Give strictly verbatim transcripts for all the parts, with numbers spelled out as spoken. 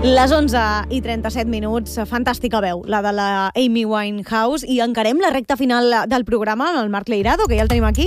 Les onze i trenta-set minuts, fantàstica veu, la de la Amy Winehouse, i encarem la recta final del programa amb el Marc Leirado, que ja el tenim aquí.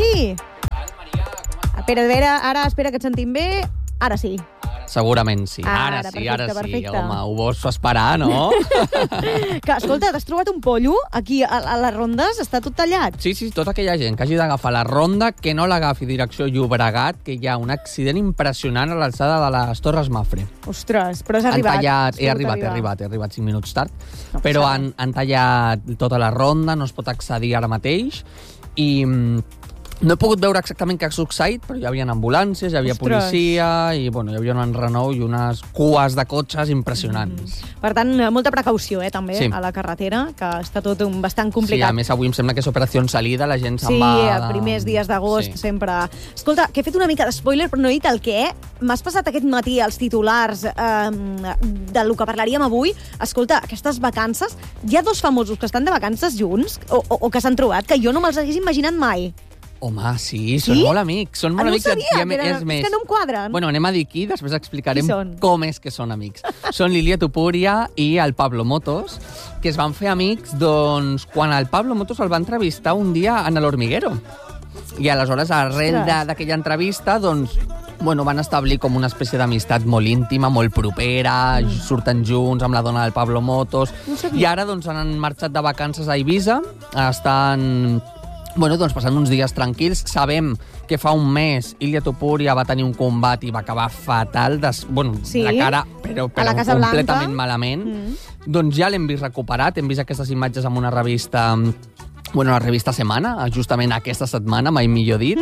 Espera, espera, ara espera que et sentim bé. Ara sí. Segurament sí. Ara, Ara sí, perfecte, ara sí. perfecte. Home, ho vols esperar, no? Que, escolta, t'has trobat un pollo aquí a, a les rondes? Està tot tallat? Sí, sí, tota aquella gent que hagi d'agafar la ronda, que no l'agafi direcció Llobregat, que hi ha un accident impressionant a l'alçada de les Torres Mafre. Ostres, però has Han arribat. tallat, he Has arribat, pogut he arribat, he arribat cinc minuts tard, No però passa han, han tallat tota la ronda, no es pot accedir ara mateix, i mm, no he pogut veure exactament què ha succeït, però hi havia ambulàncies, hi havia Ostres. policia, i bueno, hi havia un enrenou i unes cues de cotxes impressionants. Mm. Per tant, molta precaució, eh, també, Sí. a la carretera, que està tot un, bastant Sí, complicat. a més, avui em sembla que és operació salida, la gent se'n Sí, va... a primers dies d'agost, Sí. sempre. Escolta, que he fet una mica d'espoiler, però no he dit el què. M'has passat aquest matí els titulars eh, de lo que parlaríem avui. Escolta, aquestes vacances, hi ha dos famosos que estan de vacances junts, o, o, o que s'han trobat, que jo no me'ls hagués imaginat mai. Home, sí, són Sí? molt amics. Són Ah, molt no ho amics. sabia, i a que eren- és més, és que no em quadren. Bueno, anem a dir qui, després explicarem Qui són? com és que són amics. Són l'Ilia Topuria i el Pablo Motos, que es van fer amics doncs, quan el Pablo Motos el va entrevistar un dia en l'Hormiguero. I aleshores, arrel Ostres. de- d'aquella entrevista, doncs, bueno, van establir com una espècie d'amistat molt íntima, molt propera, mm. surten junts amb la dona del Pablo Motos, No sabia. i ara doncs, han marxat de vacances a Eivissa, estan... Bueno, doncs passant uns dies tranquils. Sabem que fa un mes Ilia Topuria va tenir un combat i va acabar fatal, des, bueno, Sí, la cara, però, a però la Casa completament Blanca. malament. Mm. Doncs ja l'hem vist recuperat, hem vist aquestes imatges en una revista... Bueno, la revista Semana, justament aquesta setmana, mai millor dit,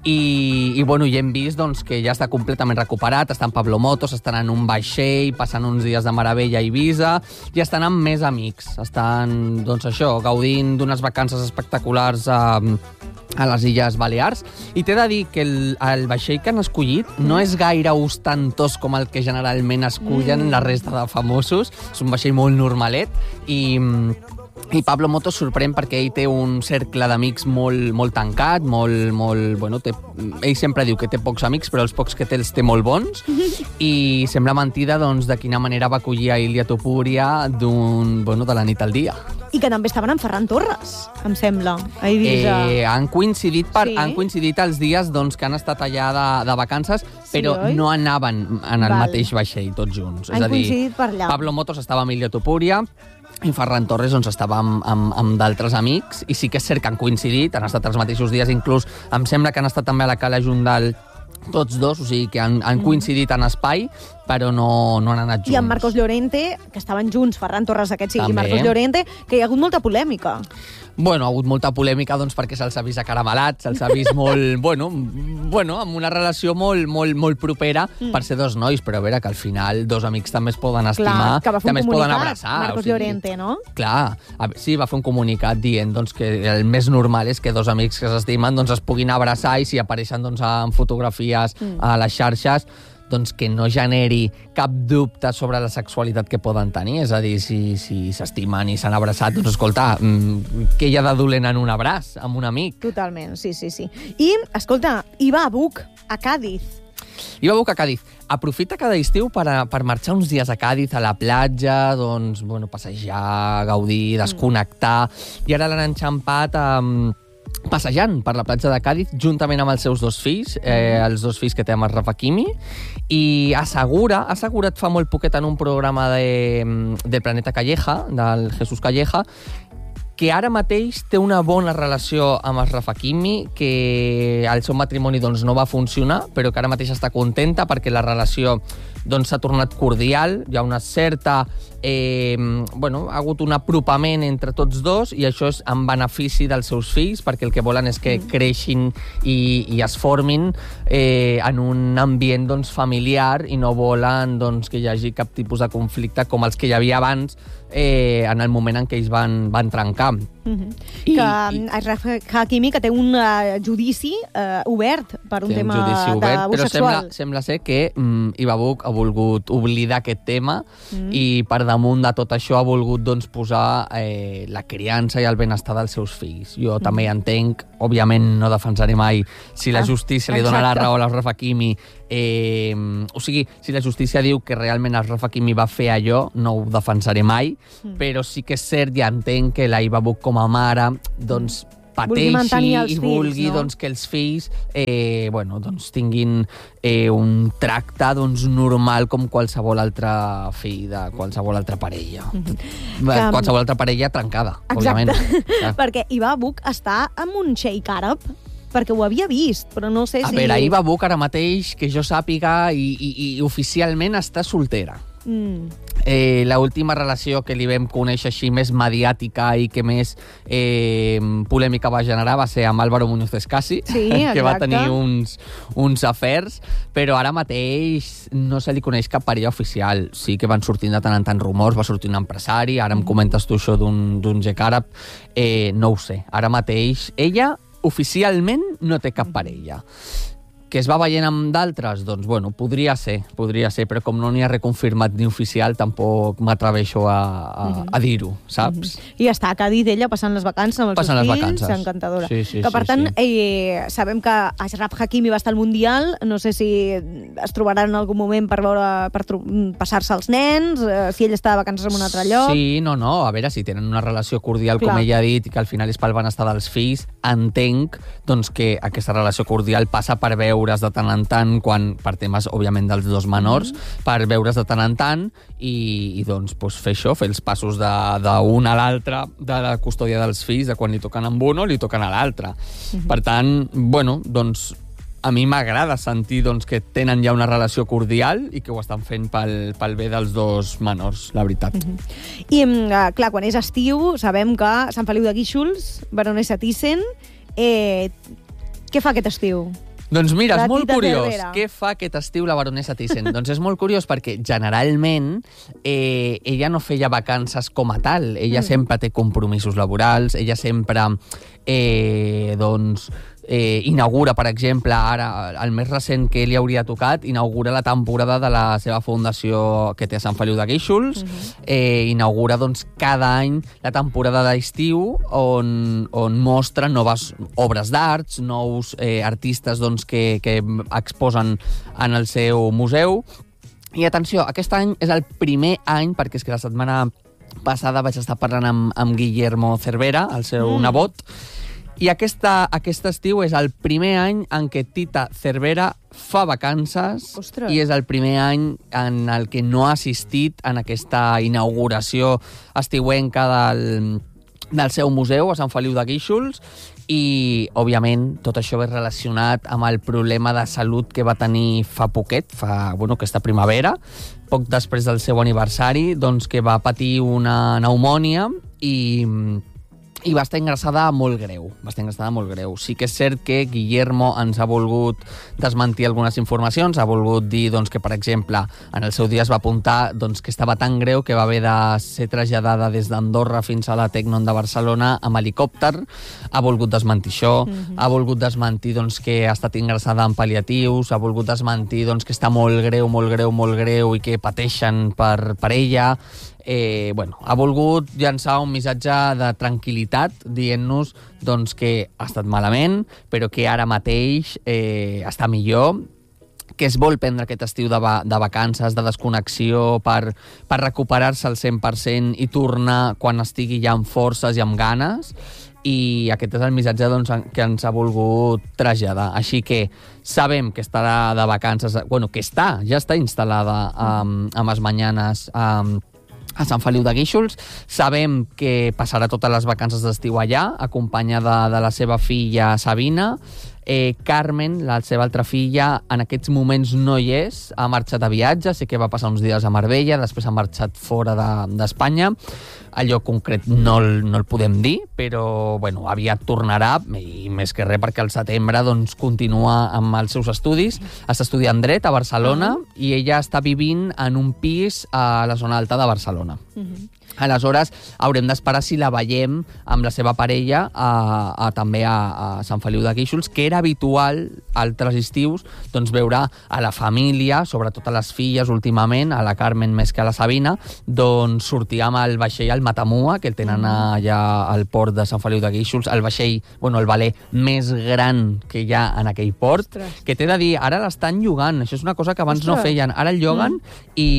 i, i bueno, ja hem vist doncs, que ja està completament recuperat, està en Pablo Motos, estan en un vaixell, passant uns dies de meravella a Eivissa, i estan amb més amics, estan, doncs això, gaudint d'unes vacances espectaculars a, a les Illes Balears, i t'he de dir que el, el vaixell que han escollit no és gaire ostentós com el que generalment escullen Mm. la resta de famosos, és un vaixell molt normalet, i... I Pablo Motos sorprèn perquè ell té un cercle d'amics molt, molt tancat, molt, molt, bueno, té, ell sempre diu que té pocs amics, però els pocs que té els té molt bons, i sembla mentida doncs, de quina manera va acollir a Ilia Topuria d'un, bueno, de la nit al dia. I que també estaven amb Ferran Torres, em sembla, a Eivissa. Eh, han, coincidit per, Sí. han coincidit els dies doncs, que han estat allà de, de vacances, però oi? no anaven en el Val. mateix vaixell tots junts. Han és a dir, coincidit per allà. Pablo Motos estava amb Ilia Topuria, i Ferran Torres doncs, estava amb, amb, amb d'altres amics, i sí que és cert que han coincidit, han estat els mateixos dies, inclús em sembla que han estat també a la Cala Jundal tots dos, o sigui que han, han coincidit en espai, però no, no han anat junts. I amb Marcos Llorente, que estaven junts, Ferran Torres aquest sí, i També. Marcos Llorente, que hi ha hagut molta polèmica. Bueno, ha hagut molta polèmica doncs, perquè se'ls ha vist acaramelats, se'ls ha vist molt, bueno, bueno, amb una relació molt, molt, molt propera mm. per ser dos nois, però a veure que al final dos amics també es poden estimar, Clar, que va fer un també es poden comunicat, abraçar. Marcos Llorente, no? Clar, a, sí, va fer un comunicat dient doncs, que el més normal és que dos amics que s'estimen doncs, es puguin abraçar, i si apareixen doncs, en fotografies mm. a les xarxes, doncs que no generi cap dubte sobre la sexualitat que poden tenir. És a dir, si si s'estimen i s'han abraçat, doncs escolta, mm, què hi ha de dolent en un abraç, amb un amic? Totalment, sí, sí, sí. I, escolta, hi va a Buc, a Càdiz. I va a Cádiz. Aprofita cada estiu per, a, per marxar uns dies a Càdiz, a la platja, doncs, bueno, passejar, gaudir, desconnectar. I ara l'han enxampat amb... passejant per la platja de Càdiz juntament amb els seus dos fills, eh, els dos fills que té amb el Rafa Quimi, i assegura, ha assegurat fa molt poquet en un programa de, de Planeta Calleja, del Jesús Calleja, que ara mateix té una bona relació amb el Rafa Quimi, que el seu matrimoni doncs, no va funcionar, però que ara mateix està contenta perquè la relació doncs, s'ha tornat cordial, hi ha una certa... Eh, bueno, ha hagut un apropament entre tots dos, i això és en benefici dels seus fills, perquè el que volen és que creixin i, i es formin eh, en un ambient doncs, familiar, i no volen doncs, que hi hagi cap tipus de conflicte com els que hi havia abans, eh, en el moment en què ells van, van trencar. Mm-hmm. I- que i- el Rafa Hakimi, que té un uh, judici uh, obert per un Té tema judici obert, d'abús però sexual. sembla, sembla ser que mm, Iva Buch ha volgut oblidar aquest tema mm. i per damunt de tot això ha volgut doncs, posar eh, la criança i el benestar dels seus fills. Jo mm. també entenc, òbviament no defensaré mai si la justícia ah, li dona la exacte. raó a l'Ashraf Hakimi. Eh, o sigui, si la justícia diu que realment Ashraf Hakimi va fer allò, no ho defensaré mai, mm. però sí que és cert, ja entenc que la Iva Buch com a mare, doncs, pateixi i vulgui no? doncs, que els fills eh, bueno, doncs, tinguin eh, un tracte doncs, normal com qualsevol altre fill de qualsevol altra parella. Mm-hmm. Que... Qualsevol altra parella trencada, exacte. òbviament. Ja. Perquè Iva Buch està amb un xeic àrab, perquè ho havia vist, però no sé a si... A veure, Iva Buch ara mateix, que jo sàpiga, i, i, i oficialment està soltera. Mm. Eh, l'última relació que li vam conèixer així més mediàtica i que més eh, polèmica va generar va ser amb Álvaro Muñoz Escasi, sí, que va tenir uns, uns afers, però ara mateix no se li coneix cap parella oficial. Sí que van sortint de tant en tant rumors, va sortir un empresari, ara em comentes tu això d'un gec àrab, eh, no ho sé. Ara mateix ella oficialment no té cap parella. Que es va veient amb d'altres? Doncs, bueno, podria ser, podria ser, però com no n'hi ha reconfirmat ni oficial, tampoc m'atreveixo a, a, mm -hmm. a dir-ho, saps? Mm -hmm. I està a Cadit, ella, passant les vacances amb els passant seus les fills, vacances. encantadora. Sí, sí, que, per sí, tant, sí. Eh, sabem que Ashraf Hakimi va estar al Mundial, no sé si es trobaran en algun moment per veure per passar-se els nens, eh, si ell està de vacances en un altre lloc... Sí, no, no, a veure, si tenen una relació cordial, Clar. com ella ha dit, que al final és pel benestar dels fills, entenc doncs, que aquesta relació cordial passa per veure's de tant en tant quan, per temes, òbviament, dels dos menors, mm-hmm. per veure's de tant en tant i, i doncs, pues, fer això, fer els passos d'un a l'altre, de la custòdia dels fills, de quan li toquen amb un o li toquen a l'altre. Mm-hmm. Per tant, bueno, doncs, a mi m'agrada sentir doncs, que tenen ja una relació cordial i que ho estan fent pel, pel bé dels dos menors, la veritat. Mm-hmm. I, uh, clar, quan és estiu, sabem que Sant Feliu de Guíxols, Baronessa Thyssen, eh, què fa aquest estiu? Doncs mira, la és molt curiós. Cervera. Què fa aquest estiu la baronessa Thyssen? Doncs és molt curiós perquè generalment eh, ella no feia vacances com a tal. Ella mm. sempre té compromisos laborals, ella sempre eh, doncs, eh, inaugura, per exemple, ara, el més recent que li hauria tocat, inaugura la temporada de la seva fundació que té a Sant Feliu de Guíxols, mm-hmm. eh, inaugura doncs, cada any la temporada d'estiu on, on mostra noves obres d'arts, nous eh, artistes doncs, que, que exposen en el seu museu. I atenció, aquest any és el primer any, perquè és que la setmana passada vaig estar parlant amb, amb Guillermo Cervera, el seu mm. nebot, i aquesta, aquest estiu és el primer any en què Tita Cervera fa vacances. Ostres. I és el primer any en el que no ha assistit en aquesta inauguració estiuenca del, del seu museu a Sant Feliu de Guíxols. I, òbviament, tot això ve relacionat amb el problema de salut que va tenir fa poquet, fa, bueno, aquesta primavera, poc després del seu aniversari, doncs que va patir una pneumònia i... i va estar ingressada molt greu, va estar ingressada molt greu. Sí que és cert que Guillermo ens ha volgut desmentir algunes informacions, ha volgut dir doncs, que, per exemple, en el seu dia es va apuntar doncs, que estava tan greu que va haver de ser traslladada des d'Andorra fins a la Tecnon de Barcelona amb helicòpter. Ha volgut desmentir això, mm-hmm. ha volgut desmentir doncs, que ha estat ingressada en pal·liatius, ha volgut desmentir doncs, que està molt greu, molt greu, molt greu i que pateixen per, per ella. Eh, bueno, ha volgut llançar un missatge de tranquil·litat dient-nos doncs, que ha estat malament, però que ara mateix eh, està millor, que es vol prendre aquest estiu de, va, de vacances, de desconnexió, per, per recuperar-se al cent per cent i tornar quan estigui ja amb forces i amb ganes. I aquest és el missatge doncs, que ens ha volgut traslladar. Així que sabem que estarà de vacances, bueno, que està, ja està instal·lada um, a les Manyanes um, a Sant Feliu de Guíxols. Sabem que passarà totes les vacances d'estiu allà, acompanyada de la seva filla Sabina. Eh, Carmen, la seva altra filla, en aquests moments no hi és, ha marxat a viatge, sí que va passar uns dies a Marbella, després ha marxat fora d'Espanya. De, Allò concret no el, no el podem dir, però bueno, aviat tornarà, i més que res perquè al setembre doncs, continua amb els seus estudis. Està estudiant dret a Barcelona uh-huh. i ella està vivint en un pis a la zona alta de Barcelona. Uh-huh. Aleshores, haurem d'esperar si la veiem amb la seva parella a, a, també a, a Sant Feliu de Guíxols, que era habitual altres estius doncs, veure a la família, sobretot a les filles últimament, a la Carmen més que a la Sabina, doncs sortir amb el vaixell al Matamua, que el tenen allà al port de Sant Feliu de Guíxols, el vaixell, bueno, el veler més gran que hi ha en aquell port, Ostres. que t'he de dir, ara l'estan llogant, això és una cosa que abans Ostres. no feien, ara el lloguen mm. i...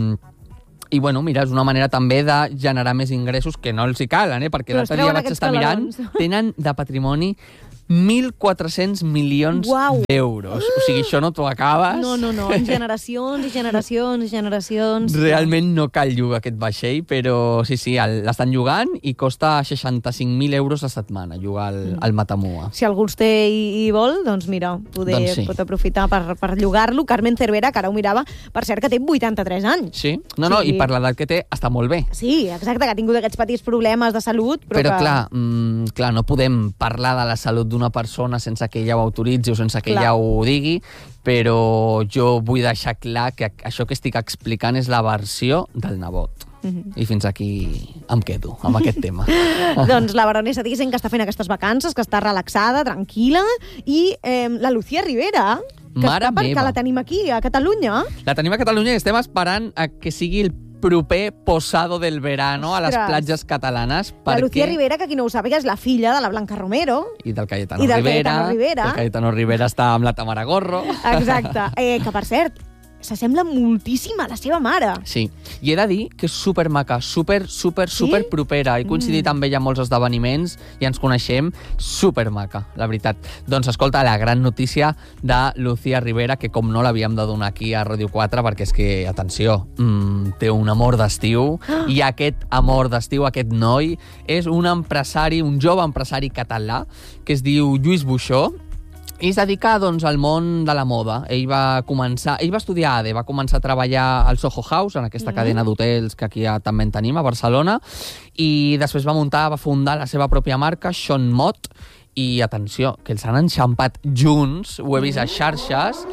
I, bueno, mira, és una manera també de generar més ingressos que no els hi calen, eh? Perquè l'altre dia vaig estar mirant, tenen de patrimoni mil quatre-cents milions wow. d'euros. O sigui, això no t'ho acabes. No, no, no. En generacions i generacions i generacions. Realment no cal llogar aquest vaixell, però sí, sí, l'estan llogant i costa seixanta-cinc mil euros a setmana llogar el, mm. el Matamua. Si algú els té i, i vol, doncs mira, poder, doncs sí. pot aprofitar per, per llogar-lo. Carmen Cervera, que ara ho mirava, per cert que té vuitanta-tres anys. Sí, no, no, sí. i per l'edat que té està molt bé. Sí, exacte, que ha tingut aquests petits problemes de salut. Però, però que... clar, mm, clar, no podem parlar de la salut d'una persona sense que ella ho autoritzi o sense que clar. ella ho digui, però jo vull deixar clar que això que estic explicant és la versió del nebot. Mm-hmm. I fins aquí em quedo, amb aquest tema. Doncs la baronessa dient que està fent aquestes vacances, que està relaxada, tranquil·la, i eh, la Lucía Rivera, que Mare està perquè meva. la tenim aquí, a Catalunya. La tenim a Catalunya i estem esperant a que sigui el proper posado del verano Ostres. a les platges catalanes. La perquè... Lucía Rivera, que qui no ho sàpiga, és la filla de la Blanca Romero. I del Cayetano I del Rivera. Cayetano Rivera. El Cayetano Rivera està amb la Tamara Gorro. Exacte. Eh, que, per cert, s'assembla moltíssim a la seva mare. Sí. I he de dir que és supermaca, super, super, sí? super propera. He coincidit mm. amb ella a molts esdeveniments i ens coneixem. Supermaca, la veritat. Doncs escolta, la gran notícia de Lucía Rivera, que com no l'havíem de donar aquí a Ràdio quatre, perquè és que, atenció, mmm, té un amor d'estiu, ah. i aquest amor d'estiu, aquest noi, és un empresari, un jove empresari català, que es diu Lluís Buixó, i es dedica, doncs, al món de la moda. Ell va començar, ell va estudiar A D E, va començar a treballar al Soho House, en aquesta mm-hmm. cadena d'hotels que aquí ja també en tenim, a Barcelona, i després va muntar, va fundar la seva pròpia marca, Sean Mott, i atenció, que els han enxampat junts, ho he vist a xarxes,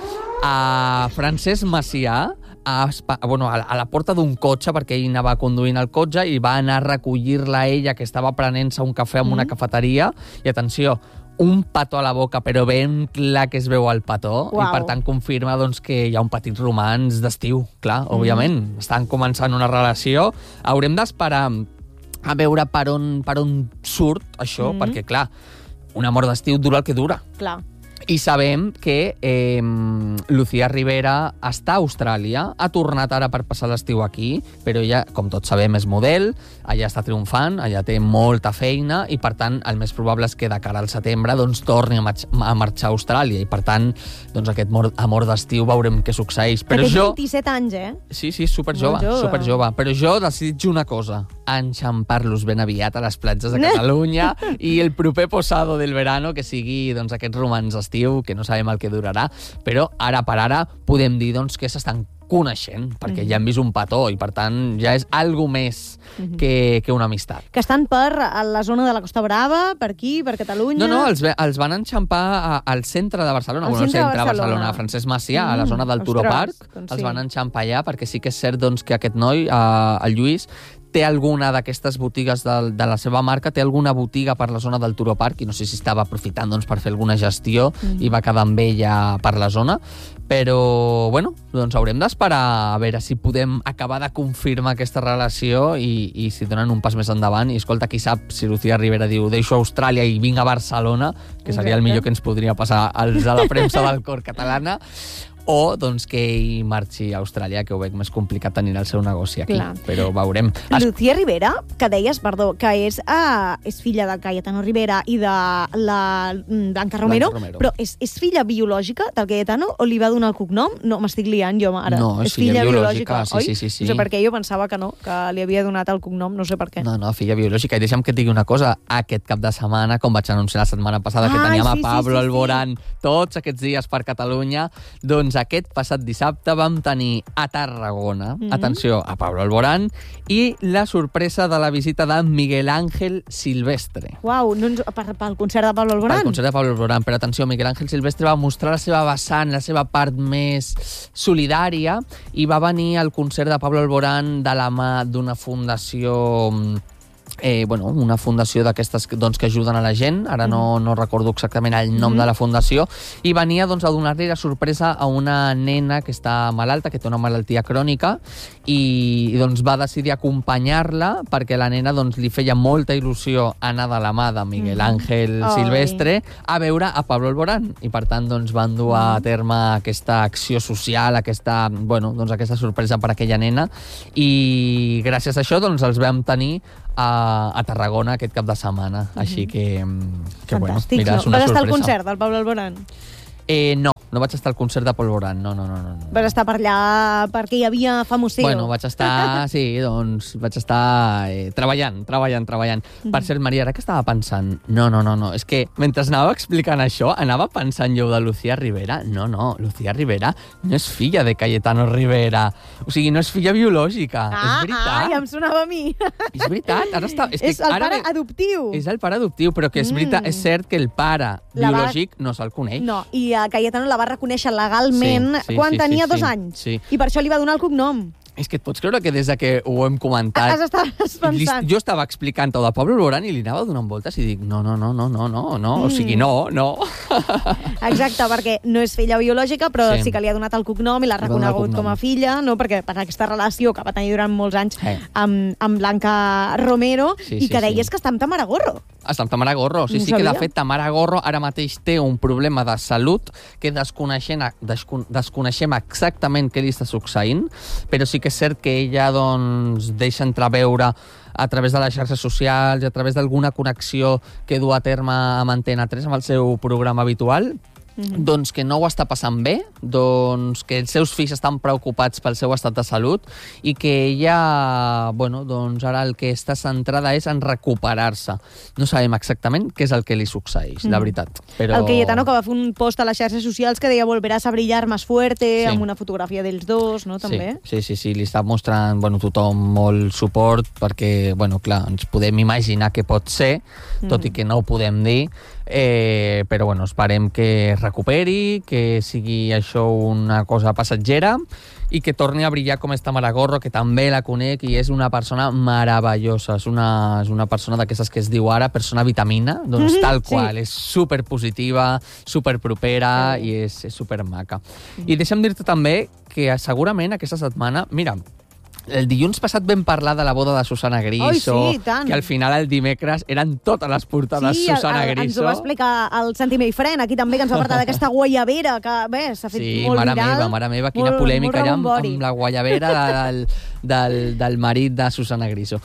a Francesc Macià, a, bueno, a la porta d'un cotxe, perquè ell anava conduint el cotxe i va anar a recollir-la ella, que estava prenent-se un cafè en mm. una cafeteria, i atenció, un petó a la boca, però ben clar que es veu el petó, wow. i per tant confirma doncs, que hi ha un petit romanç d'estiu, clar, mm. òbviament. Estan començant una relació. Haurem d'esperar a veure per on, per on surt això, mm. perquè, clar, un amor d'estiu dura el que dura. Clar. I sabem que eh, Lucía Rivera està a Austràlia, ha tornat ara per passar l'estiu aquí, però ella, com tots sabem, és model, allà està triomfant, allà té molta feina, i per tant el més probable és que de cara al setembre doncs, torni a, marx- a marxar a Austràlia, i per tant doncs, aquest mor- amor d'estiu veurem què succeeix. Però que té jo... vint-i-set anys, eh? Sí, sí, superjove, jove. superjove. Però jo desitjo una cosa, enxampar-los ben aviat a les platges de Catalunya i el proper posado del verano que sigui doncs, aquest romanç estiu, que no sabem el que durarà, però ara per ara podem dir doncs, que s'estan coneixent, perquè mm-hmm. ja hem vist un petó i per tant ja és algo més mm-hmm. que, que una amistat. Que estan per la zona de la Costa Brava, per aquí, per Catalunya... No, no, els, els van enxampar a, al centre de Barcelona, al bueno, centre, centre de Barcelona, Barcelona Francesc Macià, mm, a la zona del Turo Park, doncs sí. els van enxampar allà, perquè sí que és cert doncs, que aquest noi, eh, el Lluís, té alguna d'aquestes botigues de, de la seva marca, té alguna botiga per la zona del Turo Park, i no sé si estava aprofitant doncs, per fer alguna gestió mm. i va quedar amb ella per la zona, però bueno, doncs haurem d'esperar a veure si podem acabar de confirmar aquesta relació i, i si donen un pas més endavant. I escolta, qui sap si Lucía Rivera diu deixo Austràlia i vinc a Barcelona, que seria el millor que ens podria passar als de la premsa del cor catalana, o doncs, que ell marxi a Austràlia, que ho veig més complicat tenir el seu negoci aquí. Clar. Però veurem. Es... Lucía Rivera, que deies, perdó, que és, uh, és filla del Cayetano Rivera i de la Blanca Romero, Blanca Romero. Però és, és filla biològica del Cayetano o li va donar el cognom? No, m'estic liant jo ara. No, és, és filla, filla biològica, biològica sí, sí, sí, sí. No sé per què, jo pensava que no, que li havia donat el cognom, no sé per què. No, no, filla biològica. I deixa'm que et digui una cosa, aquest cap de setmana, com vaig anunciar la setmana passada, que ah, teníem sí, a Pablo sí, sí, Alborán sí. tots aquests dies per Catalunya, doncs aquest passat dissabte vam tenir a Tarragona, Mm. atenció, a Pablo Alborán, i la sorpresa de la visita de Miguel Ángel Silvestre. Uau, no ens... per, pel concert de Pablo Alborán? Pel concert de Pablo Alborán, però atenció, Miguel Ángel Silvestre va mostrar la seva vessant, la seva part més solidària, i va venir al concert de Pablo Alborán de la mà d'una fundació... Eh, bueno, una fundació d'aquestes doncs, que ajuden a la gent, ara no, no recordo exactament el nom mm. de la fundació, i venia doncs, a donar-li la sorpresa a una nena que està malalta, que té una malaltia crònica, i, i doncs, va decidir acompanyar-la perquè la nena doncs, li feia molta il·lusió anar de la mà de Miguel Ángel mm. Silvestre a veure a Pablo Alborán, i per tant doncs, van dur a terme aquesta acció social, aquesta, bueno, doncs, aquesta sorpresa per a aquella nena, i gràcies a això doncs, els vam tenir a, a Tarragona aquest cap de setmana. Mm-hmm. Així que, que bueno, mira, és una sorpresa. Vas estar al concert del Pablo Alborán? Eh, no, no vaig estar al concert de Pablo Alborán, no, no, no, no. Vas estar per allà perquè hi havia famoseo? Bueno, vaig estar, sí, doncs, vaig estar eh, treballant, treballant, treballant. Mm. Per cert, Maria, ara que estava pensant, no, no, no, no, és que mentre anava explicant això, anava pensant jo de Lucía Rivera. No, no, Lucía Rivera no és filla de Cayetano Rivera. O sigui, no és filla biològica, ah, és veritat. Ah, ja em sonava a mi. És veritat, ara està... És, que és el ara pare adoptiu. És el pare adoptiu, però que és veritat, Mm. és cert que el pare La va- biològic no se'l coneix. No, i a Cayetano la va reconèixer legalment Sí, sí, quan sí, tenia sí, dos sí, anys. sí. I per això li va donar el cognom. És que et pots creure que des de que ho hem comentat... Has estaves pensant. Jo estava explicant-ho de Pablo Alborán i li anava donant voltes i dic, no, no, no, no, no, no, no, mm. o sigui, no, no. Exacte, perquè no és filla biològica, però sí, Sí. sí que li ha donat el cognom i l'ha Li va donar el reconegut cognom. com a filla, no? Perquè per aquesta relació que va tenir durant molts anys Eh. amb, amb Blanca Romero, Sí, i sí, que deies sí. que està amb Tamara Gorro. Està amb Tamara Gorro. Sí, No sí, que de sabia. fet Tamara Gorro ara mateix té un problema de salut que desconeixem, descon, desconeixem exactament què li està succeint, però sí que és cert que ella doncs, deixa entreveure a través de les xarxes socials i a través d'alguna connexió que du a terme amb Antena tres, amb el seu programa habitual, Mm-hmm. doncs que no ho està passant bé, doncs que els seus fills estan preocupats pel seu estat de salut i que ella, bueno, doncs ara el que està centrada és en recuperar-se. No sabem exactament què és el que li succeeix, mm. la veritat. Però... El Cayetano, que va fer un post a les xarxes socials que deia volveràs a brillar más fuerte, Sí. amb una fotografia dels dos, no, també? Sí, sí, sí, sí, li està mostrant, bueno, tothom molt suport perquè, bueno, clar, ens podem imaginar què pot ser, tot mm. i que no ho podem dir, eh, però, bueno, esperem que es recuperi, que sigui això una cosa passatgera i que torni a brillar com és Tamara Gorro, que també la conec i és una persona meravellosa, és una, és una persona d'aquestes que es diu ara persona vitamina, doncs Mhm, tal sí. qual, és superpositiva, superpropera Sí. i és, és supermaca. I deixa'm dir-te també que segurament aquesta setmana, mira, el dilluns passat vam parlar de la boda de Susana Griso, Ai, sí, i tant. que al final el dimecres eren totes les portades Sí, Susana el, el, ens Griso. ho va explicar el Santi Meifren, aquí també, que ens va parlar d'aquesta guayabera, que bé, s'ha fet Sí, molt mare viral. meva, mare meva, quina molt, polèmica molt hi ha amb, rebombori. amb la guayabera del, del, del marit de Susana Griso.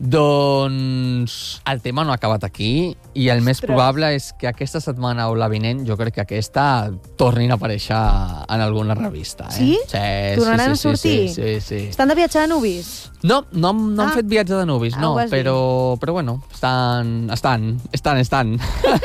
Doncs el tema no ha acabat aquí i el més Ostres. probable és que aquesta setmana o la vinent, jo crec que aquesta tornin a aparèixer en alguna revista. Eh? Sí? Sí, Tornaran sí, sí, a sortir? Sí, sí, sí. Estan de viatge de nubis? No, no, no han Ah. fet viatge de nuvis, Ah, no, ho vas dir. però, però bueno, estan, estan, estan, estan.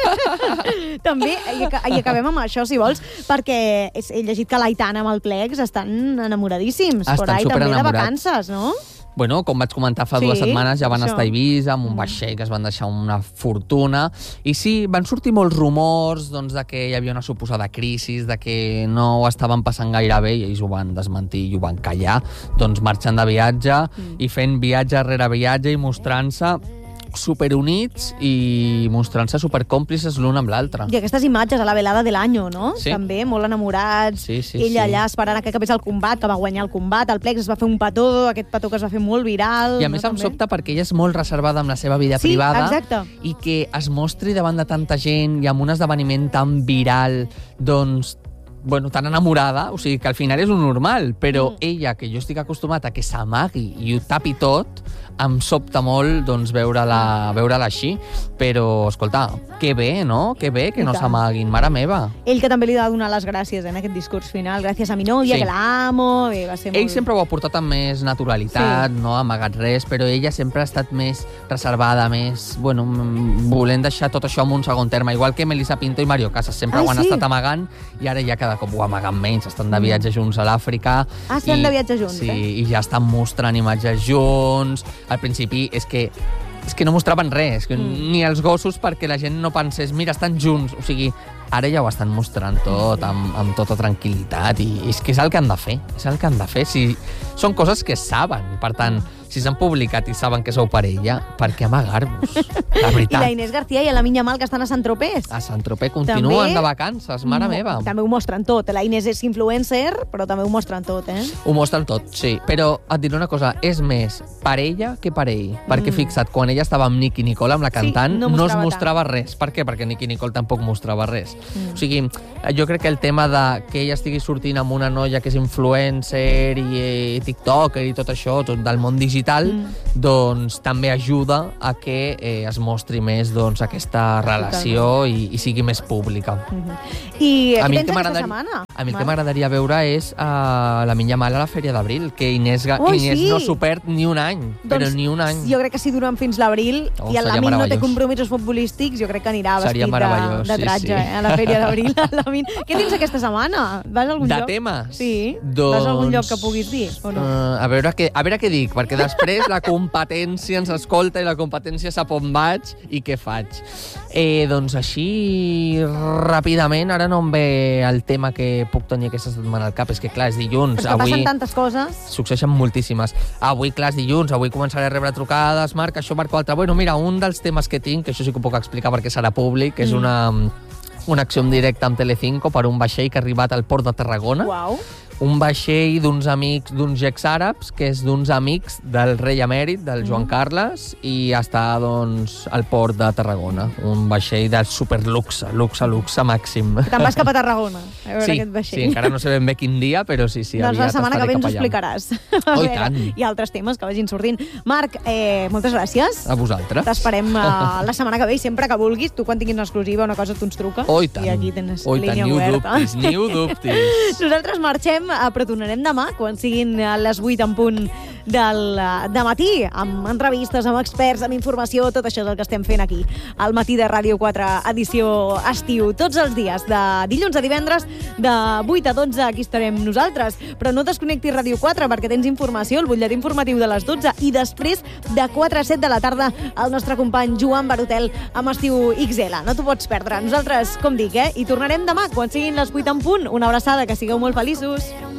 També, i, aca- i acabem amb això, si vols, perquè és- he llegit que l'Aitana amb el Plex estan enamoradíssims. Estan Por ahí també de superenamorats. vacances, no? Bueno, com vaig comentar fa Sí, dues setmanes, ja van això. estar a Eivissa amb un vaixell que es van deixar una fortuna. I sí, van sortir molts rumors doncs, de que hi havia una suposada crisi, de que no ho estaven passant gaire bé, i ells ho van desmentir i ho van callar, doncs marxant de viatge mm. i fent viatge rere viatge i mostrant-se superunits i mostrant-se supercòmplices l'un amb l'altre. I aquestes imatges a la velada de l'any, no? Sí. També, molt enamorats. Sí, sí, Ella sí. allà esperant que acabés el combat, que va guanyar el combat. El Plex es va fer un petó, aquest petó que es va fer molt viral. I a més no, em també? sobta perquè ella és molt reservada amb la seva vida Sí, privada exacte. i que es mostri davant de tanta gent i amb un esdeveniment tan viral, doncs, bueno, tan enamorada, o sigui que al final és un normal, però Mm. ella, que jo estic acostumat a que s'amagui i ho tapi tot, em sobta molt doncs, veure-la veure-la així. Però, escolta, que bé, no? Que bé que I no tant. s'amaguin, mare meva. Ell que també li va donar les gràcies en aquest discurs final. Gràcies a mi novia, Sí. que l'amo. Bé, va ser molt... Ell sempre ho ha portat amb més naturalitat, Sí. no ha amagat res, però ella sempre ha estat més reservada, més, bueno, mm, volent deixar tot això en un segon terme, igual que Melissa Pinto i Mario Casas. Sempre Ai, ho han sí? estat amagant i ara ja ha quedat cada cop ho amaguen menys, estan de viatge junts a l'Àfrica. Ah, estan de viatge junts, sí, eh? I ja estan mostrant imatges junts. Al principi és que és que no mostraven res, que mm. ni els gossos, perquè la gent no pensés, mira, estan junts. O sigui, ara ja ho estan mostrant tot, amb, amb tota tranquil·litat, i és que és el que han de fer, és el que han de fer. Si, són coses que saben, per tant, si s'han publicat i saben que sou parella, per què amagar-vos? La veritat. I la Inés García i la Minya Mal, que estan a Sant Tropez. A Sant Tropez continuen també, de vacances, mare meva. També ho mostren tot. La Inés és influencer, però també ho mostren tot, eh? Ho mostren tot, sí. Però et diré una cosa, és més parella que parell. Mm. Perquè fixa't, quan ella estava amb Nicky Nicole, amb la cantant, sí, no, no es mostrava tant. res. Per què? Perquè Nicky Nicole tampoc mostrava res. Mm. O sigui, jo crec que el tema de que ella estigui sortint amb una noia que és influencer i eh, tiktoker i tot això, tot del món digital, Mm. doncs també ajuda a que eh, es mostri més doncs, aquesta relació i, i sigui més pública. Mm-hmm. I què tens aquesta setmana? A mi el que m'agradaria veure és uh, la Minya Mal a la Fèria d'Abril, que Inés, oh, Inés sí. no s'ho perd ni un any, doncs, però ni un any. Jo crec que si duren fins l'abril oh, i el Lamin no té compromisos futbolístics, jo crec que anirà vestit de, de tratge sí, sí. Eh, a la Fèria d'Abril. Què tens aquesta setmana? Vas a algun de lloc? De temes? Sí. Doncs... Vas a algun lloc que puguis dir o no? Uh, a, veure què, a veure què dic, perquè després la competència ens escolta i la competència sap on vaig i què faig. Eh, doncs així, ràpidament, ara no em ve el tema que puc tenir aquesta setmana al cap. És que, clar, és dilluns. És que avui passen tantes coses. Succeeixen moltíssimes. Avui, clar, és dilluns. Avui començaré a rebre trucades. Marc, això, Marc, l'altre. Bueno, mira, un dels temes que tinc, que això sí que ho puc explicar perquè serà públic, és mm. una, una acció en directe amb Telecinco per un vaixell que ha arribat al port de Tarragona. Uau. Un vaixell d'uns amics, d'uns gecs àrabs, que és d'uns amics del rei emèrit, del Joan mm. Carles, i està, doncs, al port de Tarragona. Un vaixell de superluxe, luxe, luxe màxim. Te'n vas cap a Tarragona, a veure sí, aquest vaixell. Sí, encara no sé ben bé quin dia, però sí, sí, doncs aviat la setmana que ve ens ho explicaràs. Oh, i tant. Hi ha altres temes que vagin sortint. Marc, eh, moltes gràcies. A vosaltres. T'esperem uh, la setmana que ve i sempre que vulguis. Tu, quan tinguis una exclusiva, una cosa, tu ens truques. Oh, i tant. I aquí tens oh, línia tant. oberta. Ni ho dubtis, ni ho dubtis. Nosaltres marxem, però tornarem demà, quan siguin les vuit en punt del de matí, amb entrevistes, amb experts, amb informació, tot això és el que estem fent aquí, al Matí de Ràdio quatre, edició estiu, tots els dies, de dilluns a divendres, de vuit a dotze, aquí estarem nosaltres. Però no desconnectis Ràdio quatre, perquè tens informació, el butlletí informatiu de les dotze, i després, de quatre a set de la tarda, el nostre company Joan Barotel amb Estiu ics ele. No t'ho pots perdre. Nosaltres, com dic, eh, hi tornarem demà, quan siguin les vuit en punt. Una abraçada, que sigueu molt feliços.